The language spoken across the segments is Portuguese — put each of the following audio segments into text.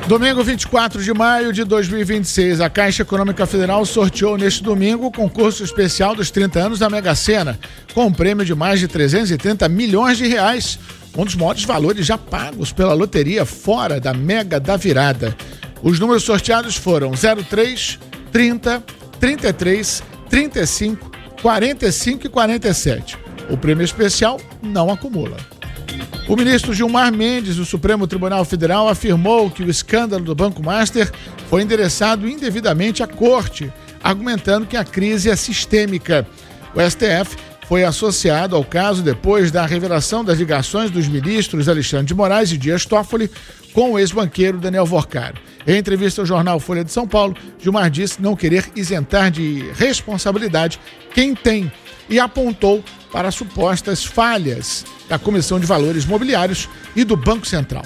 Domingo 24 de maio de 2026, a Caixa Econômica Federal sorteou neste domingo o concurso especial dos 30 anos da Mega Sena, com um prêmio de mais de 330 milhões de reais, um dos maiores valores já pagos pela loteria fora da Mega da Virada. Os números sorteados foram 03, 30, 33, 35, 45 e 47. O prêmio especial não acumula. O ministro Gilmar Mendes, do Supremo Tribunal Federal, afirmou que o escândalo do Banco Master foi endereçado indevidamente à Corte, argumentando que a crise é sistêmica. O STF foi associado ao caso depois da revelação das ligações dos ministros Alexandre de Moraes e Dias Toffoli com o ex-banqueiro Daniel Vorcaro. Em entrevista ao jornal Folha de São Paulo, Gilmar disse não querer isentar de responsabilidade quem tem e apontou para supostas falhas da Comissão de Valores Mobiliários e do Banco Central.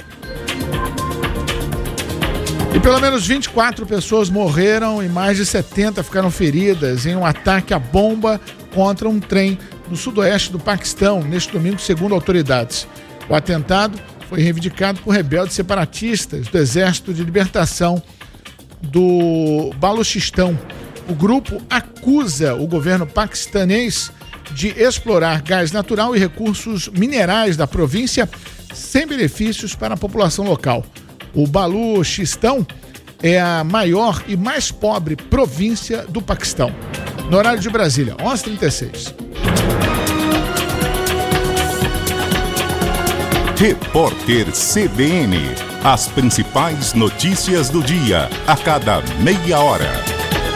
E pelo menos 24 pessoas morreram e mais de 70 ficaram feridas em um ataque à bomba contra um trem no sudoeste do Paquistão, neste domingo, segundo autoridades. O atentado foi reivindicado por rebeldes separatistas do Exército de Libertação do Baluchistão. O grupo acusa o governo paquistanês de explorar gás natural e recursos minerais da província sem benefícios para a população local. O Baluchistão é a maior e mais pobre província do Paquistão. No horário de Brasília, 11h36. Repórter CBN. As principais notícias do dia, a cada meia hora.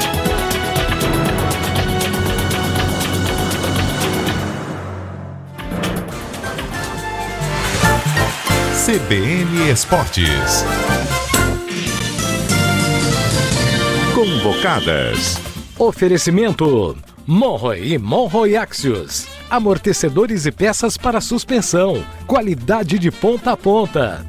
CBN Esportes. Convocadas. Oferecimento: Monroe e Monroe Axios. Amortecedores e peças para suspensão. Qualidade de ponta a ponta.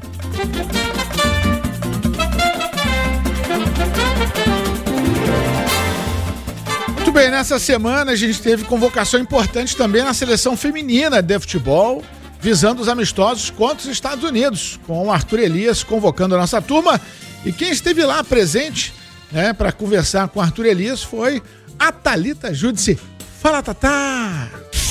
Muito bem, nessa semana a gente teve convocação importante também na seleção feminina de futebol, visando os amistosos contra os Estados Unidos, com o Arthur Elias convocando a nossa turma. E quem esteve lá presente, para conversar com o Arthur Elias foi a Thalita Júdice. Fala, Tatá!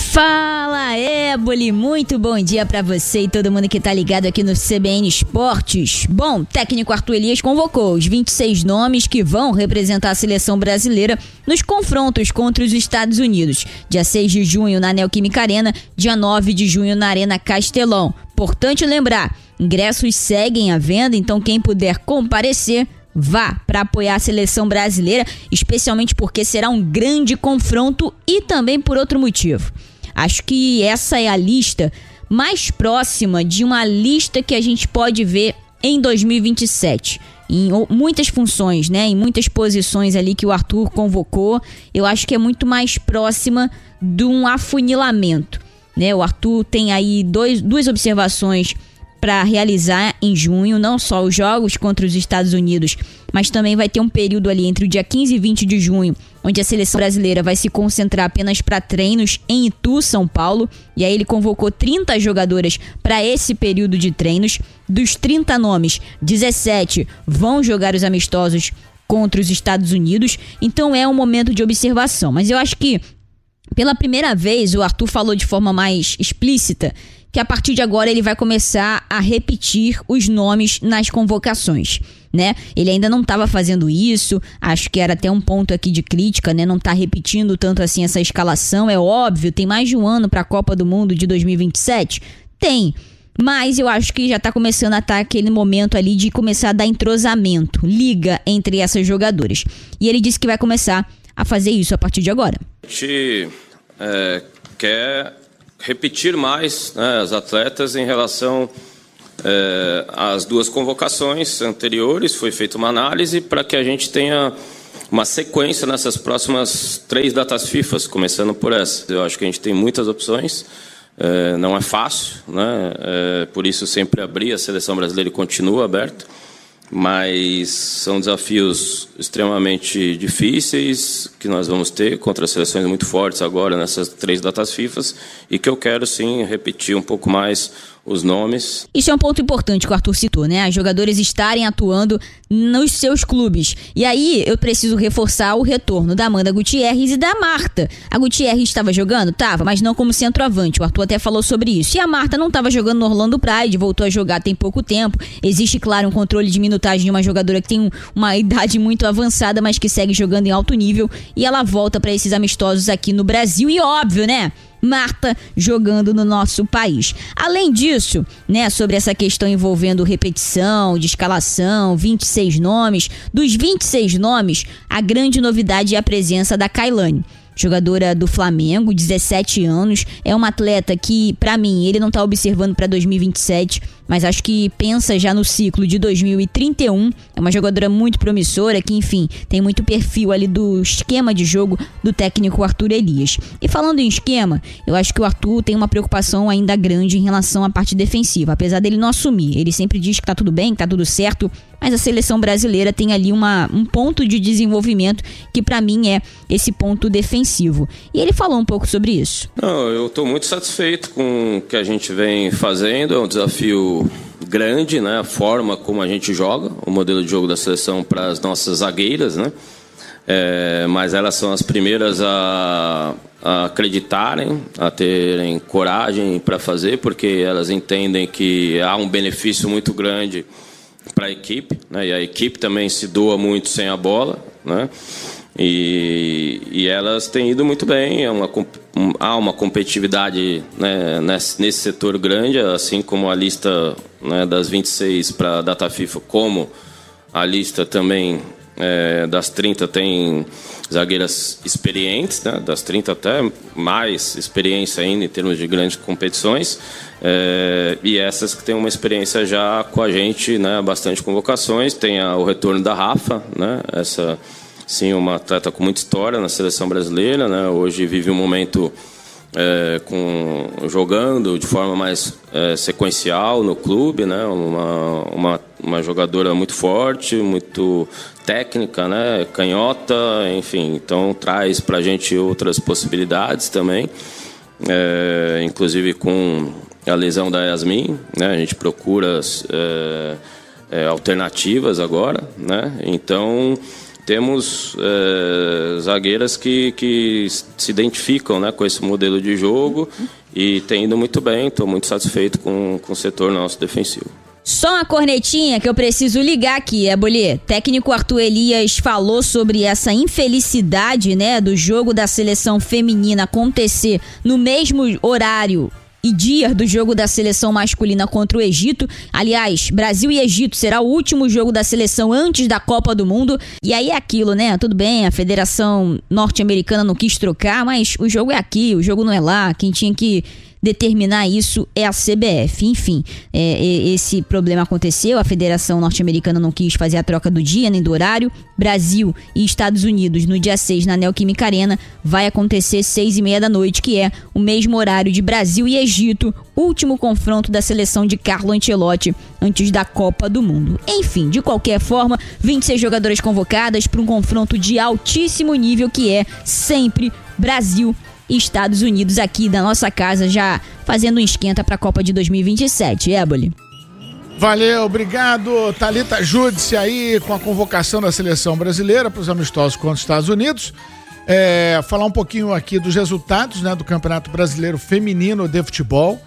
Fala, Éboli! Muito bom dia pra você e todo mundo que tá ligado aqui no CBN Esportes. Bom, o técnico Arthur Elias convocou os 26 nomes que vão representar a seleção brasileira nos confrontos contra os Estados Unidos. Dia 6 de junho na Neoquímica Arena, dia 9 de junho na Arena Castelão. Importante lembrar, ingressos seguem à venda, então quem puder comparecer, vá para apoiar a seleção brasileira, especialmente porque será um grande confronto e também por outro motivo. Acho que essa é a lista mais próxima de uma lista que a gente pode ver em 2027. Em muitas funções, em muitas posições ali que o Arthur convocou, eu acho que é muito mais próxima de um afunilamento. O Arthur tem aí duas observações para realizar em junho, não só os jogos contra os Estados Unidos, mas também vai ter um período ali entre o dia 15 e 20 de junho, onde a seleção brasileira vai se concentrar apenas para treinos em Itu, São Paulo, e aí ele convocou 30 jogadoras para esse período de treinos. Dos 30 nomes, 17 vão jogar os amistosos contra os Estados Unidos, então é um momento de observação. Mas eu acho que, pela primeira vez, o Arthur falou de forma mais explícita que a partir de agora ele vai começar a repetir os nomes nas convocações, Ele ainda não estava fazendo isso, acho que era até um ponto aqui de crítica, Não tá repetindo tanto assim essa escalação, é óbvio, tem mais de um ano para a Copa do Mundo de 2027? Tem, mas eu acho que já tá começando a estar aquele momento ali de começar a dar entrosamento, liga entre essas jogadoras. E ele disse que vai começar a fazer isso a partir de agora. A gente quer repetir mais as atletas em relação às duas convocações anteriores. Foi feita uma análise para que a gente tenha uma sequência nessas próximas 3 datas FIFA, começando por essa. Eu acho que a gente tem muitas opções, não é fácil, por isso sempre abrir a seleção brasileira e continua aberta, mas são desafios extremamente difíceis que nós vamos ter contra seleções muito fortes agora nessas 3 datas FIFA, e que eu quero sim repetir um pouco mais os nomes. Isso é um ponto importante que o Arthur citou, né? Os jogadores estarem atuando nos seus clubes. E aí eu preciso reforçar o retorno da Amanda Gutierrez e da Marta. A Gutierrez estava jogando? Tava, mas não como centroavante. O Arthur até falou sobre isso. E a Marta não estava jogando no Orlando Pride, voltou a jogar tem pouco tempo. Existe, claro, um controle de minutagem de uma jogadora que tem uma idade muito avançada, mas que segue jogando em alto nível. E ela volta para esses amistosos aqui no Brasil. E óbvio, né? Marta jogando no nosso país. Além disso, né, sobre essa questão envolvendo repetição, de escalação, 26 nomes. Dos 26 nomes, a grande novidade é a presença da Kailane. Jogadora do Flamengo, 17 anos, é uma atleta que, pra mim, ele não tá observando pra 2027, mas acho que pensa já no ciclo de 2031, é uma jogadora muito promissora, que, enfim, tem muito perfil ali do esquema de jogo do técnico Arthur Elias. E falando em esquema, eu acho que o Arthur tem uma preocupação ainda grande em relação à parte defensiva, apesar dele não assumir, ele sempre diz que tá tudo bem, que tá tudo certo, mas a seleção brasileira tem ali um ponto de desenvolvimento que pra mim é esse ponto defensivo. E ele falou um pouco sobre isso. Não, eu estou muito satisfeito com o que a gente vem fazendo, é um desafio grande, né? A forma como a gente joga, o modelo de jogo da seleção para as nossas zagueiras, né? Mas elas são as primeiras a acreditarem, a terem coragem para fazer, porque elas entendem que há um benefício muito grande para a equipe, né? E a equipe também se doa muito sem a bola, né? E elas têm ido muito bem, há uma competitividade, né, nesse setor grande, assim como a lista, né, das 26 para a data FIFA, como a lista também das 30 tem zagueiras experientes, né, das 30 até mais experiência ainda em termos de grandes competições, e essas que têm uma experiência já com a gente, né, bastante convocações. Tem o retorno da Rafa, né, essa sim, uma atleta com muita história na seleção brasileira, né, hoje vive um momento jogando de forma mais sequencial no clube, né, uma jogadora muito forte, muito técnica, né, canhota, enfim, então traz para a gente outras possibilidades também, inclusive com a lesão da Yasmin, né, a gente procura alternativas agora, né, então temos zagueiras que se identificam, né, com esse modelo de jogo e tem ido muito bem. Estou muito satisfeito com o setor nosso defensivo. Só uma cornetinha que eu preciso ligar aqui, Bolê. Técnico Arthur Elias falou sobre essa infelicidade, né, do jogo da seleção feminina acontecer no mesmo horário e dia do jogo da seleção masculina contra o Egito. Aliás, Brasil e Egito será o último jogo da seleção antes da Copa do Mundo. E aí é aquilo, né? Tudo bem, a Federação Norte-Americana não quis trocar, mas o jogo é aqui, o jogo não é lá. Quem tinha que determinar isso é a CBF. Enfim, esse problema aconteceu, a Federação Norte-Americana não quis fazer a troca do dia nem do horário. Brasil e Estados Unidos no dia 6 na Neoquímica Arena vai acontecer 6h30 da noite, que é o mesmo horário de Brasil e Egito, último confronto da seleção de Carlo Ancelotti antes da Copa do Mundo. Enfim, de qualquer forma, 26 jogadoras convocadas para um confronto de altíssimo nível, que é sempre Brasil e Estados Unidos aqui da nossa casa, já fazendo um esquenta para a Copa de 2027. Éboli. Valeu, obrigado. Thalita Júdice aí com a convocação da seleção brasileira para os amistosos contra os Estados Unidos. Falar um pouquinho aqui dos resultados, né, do Campeonato Brasileiro Feminino de Futebol.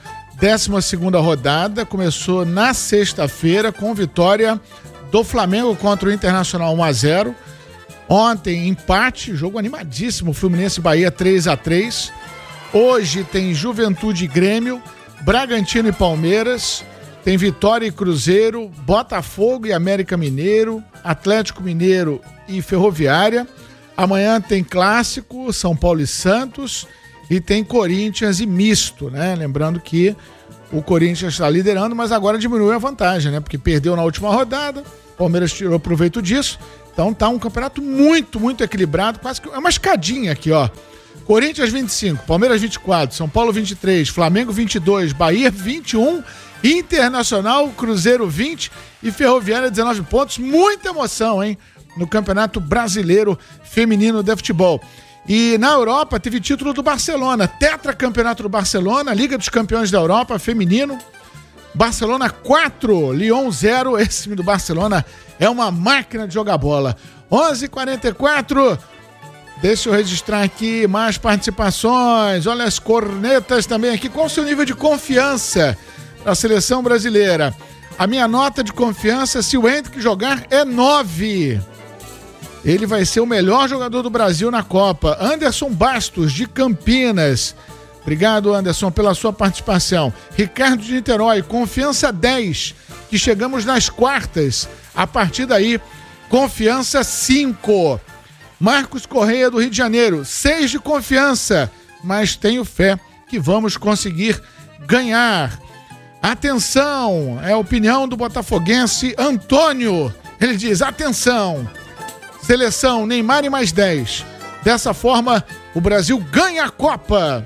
12ª rodada, começou na sexta-feira com vitória do Flamengo contra o Internacional 1-0. Ontem, empate, jogo animadíssimo, Fluminense e Bahia 3-3. Hoje tem Juventude e Grêmio, Bragantino e Palmeiras, tem Vitória e Cruzeiro, Botafogo e América Mineiro, Atlético Mineiro e Ferroviária. Amanhã tem Clássico, São Paulo e Santos, e tem Corinthians e Misto, né? Lembrando que o Corinthians está liderando, mas agora diminuiu a vantagem, né? Porque perdeu na última rodada, o Palmeiras tirou proveito disso. Então tá um campeonato muito, muito equilibrado, quase que é uma escadinha aqui, ó. Corinthians 25, Palmeiras 24, São Paulo 23, Flamengo 22, Bahia 21, Internacional, Cruzeiro 20 e Ferroviária 19 pontos. Muita emoção, hein? No Campeonato Brasileiro Feminino de Futebol. E na Europa teve título do Barcelona, tetracampeonato do Barcelona, Liga dos Campeões da Europa, feminino. Barcelona 4, Lyon 0. Esse time do Barcelona é uma máquina de jogar bola. 11h44. Deixa eu registrar aqui mais participações. Olha as cornetas também aqui. Qual o seu nível de confiança para a seleção brasileira? A minha nota de confiança, se o Hendrick jogar, é 9. Ele vai ser o melhor jogador do Brasil na Copa. Anderson Bastos, de Campinas. Obrigado, Anderson, pela sua participação. Ricardo de Niterói, confiança 10, que chegamos nas quartas. A partir daí, confiança 5. Marcos Correia, do Rio de Janeiro, 6 de confiança, mas tenho fé que vamos conseguir ganhar. Atenção, é a opinião do botafoguense Antônio. Ele diz, atenção, seleção Neymar e mais 10. Dessa forma, o Brasil ganha a Copa.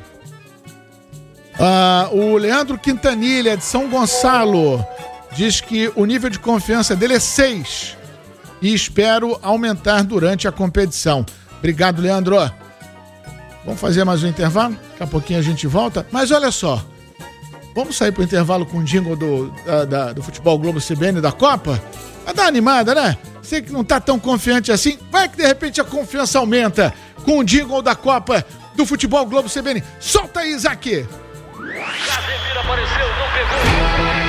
O Leandro Quintanilha, de São Gonçalo, diz que o nível de confiança dele é 6 e espero aumentar durante a competição. Obrigado, Leandro. Vamos fazer mais um intervalo? Daqui a pouquinho a gente volta. Mas olha só, vamos sair pro intervalo com o jingle do Futebol Globo CBN da Copa? Vai dar uma animada, né? Sei que não tá tão confiante assim. Vai que de repente a confiança aumenta com o jingle da Copa do Futebol Globo CBN. Solta aí, Isaac!